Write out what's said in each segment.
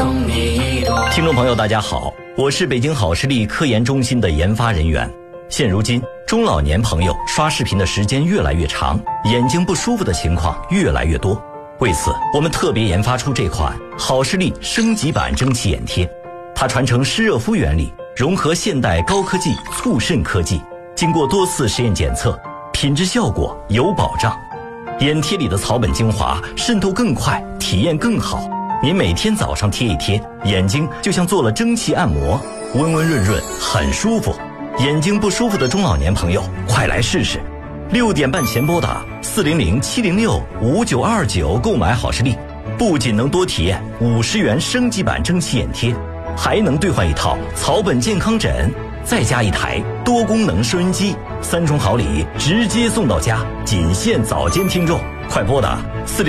懂你一朵。 听众朋友大家好，我是北京好视力科研中心的研发人员。现如今中老年朋友刷视频的时间越来越长，眼睛不舒服的情况越来越多。为此我们特别研发出这款好视力升级版蒸汽眼贴，它传承湿热敷原理，融合现代高科技促渗科技，经过多次实验检测，品质效果有保障。眼贴里的草本精华渗透更快，体验更好。您每天早上贴一贴，眼睛就像做了蒸汽按摩，温温润润，很舒服。眼睛不舒服的中老年朋友，快来试试！6点半前拨打400-706-5929购买好视力，不仅能多体验50元升级版蒸汽眼贴，还能兑换一套草本健康枕，再加一台多功能收音机，3重好礼直接送到家，仅限早间听众。快拨打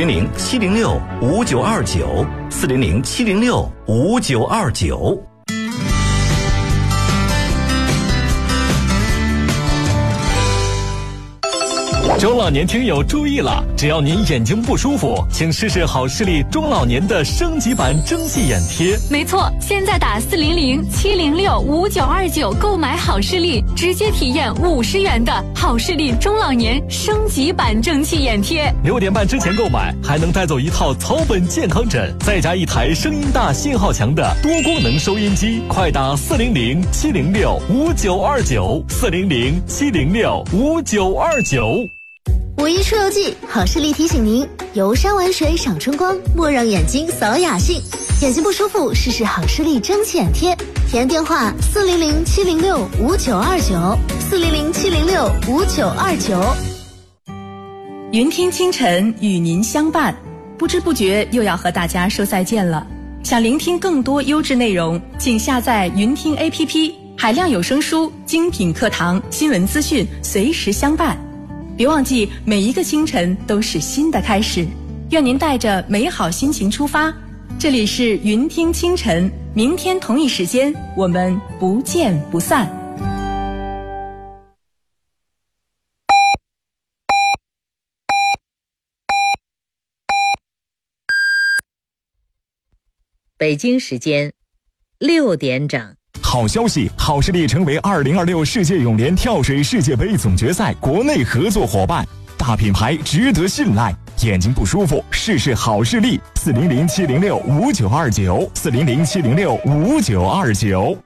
400-706-5929，400-706-5929。 中老年听友注意了，只要您眼睛不舒服，请试试好视力中老年的升级版蒸汽眼贴。 没错，现在打400-706-5929购买好视力，直接体验50元的好视力中老年升级版蒸汽眼贴。 6点半之前购买，还能带走一套草本健康枕，再加一台声音大、信号强的多功能收音机。快打400-706-5929，400-706-5929。 五一出游季，好视力提醒您：游山玩水赏春光，莫让眼睛扫雅兴。眼睛不舒服，试试好视力蒸汽眼贴。体验电话400-706-5929，400-706-5929。 云听清晨与您相伴，不知不觉又要和大家说再见了。想聆听更多优质内容，请下载云听 APP， 海量有声书、精品课堂、新闻资讯随时相伴。别忘记，每一个清晨都是新的开始。愿您带着美好心情出发。这里是云听清晨，明天同一时间我们不见不散。 北京时间6点整。 好消息，好视力成为2026世界泳联跳水世界杯总决赛国内合作伙伴，大品牌值得信赖。眼睛不舒服，试试好视力，400-706-5929，400-706-5929。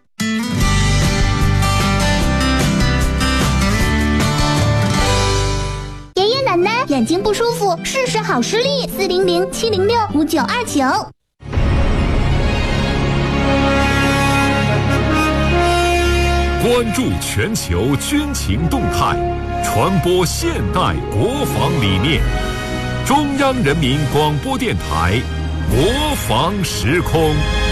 爷爷奶奶眼睛不舒服，试试好视力，400-706-5929。 关注全球军情动态，传播现代国防理念。中央人民广播电台国防时空。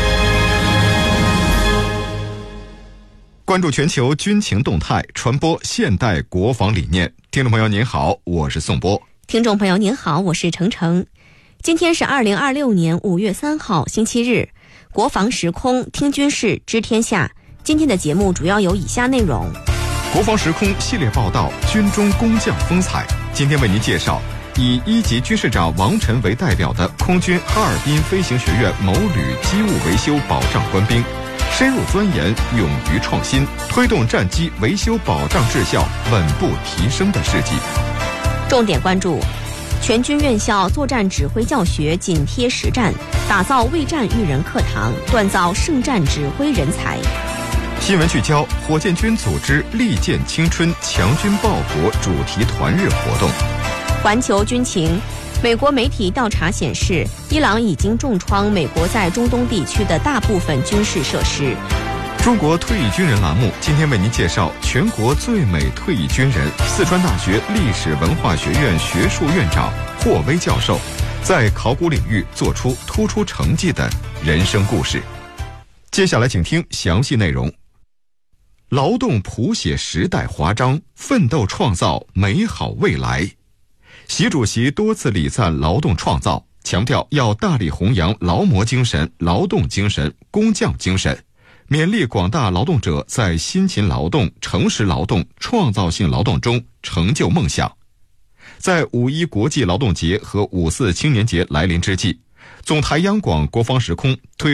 关注全球军情动态，传播现代国防理念。听众朋友您好，我是宋波。 听众朋友您好，我是程程。今天是2026年5月3号星期日，国防时空听军事知天下。今天的节目主要有以下内容： 国防时空系列报道，军中工匠风采。今天为您介绍以1级军事长王晨为代表的空军哈尔滨飞行学院某旅机务维修保障官兵，深入钻研，勇于创新，推动战机维修保障质效稳步提升的事迹。 重点关注全军院校作战指挥教学紧贴实战，打造卫战育人课堂，锻造圣战指挥人才。 新闻聚焦：火箭军组织利剑青春强军报国主题团日活动。 环球军情：美国媒体调查显示，伊朗已经重创美国在中东地区的大部分军事设施。 中国退役军人栏目今天为您介绍全国最美退役军人，四川大学历史文化学院学术院长霍威教授在考古领域做出突出成绩的人生故事。接下来请听详细内容。劳动谱写时代华章，奋斗创造美好未来。习主席多次礼赞劳动创造，强调要大力弘扬劳模精神、劳动精神、工匠精神，勉励广大劳动者在辛勤劳动、诚实劳动、创造性劳动中成就梦想。在5·1国际劳动节和5·4青年节来临之际，总台央广国防时空推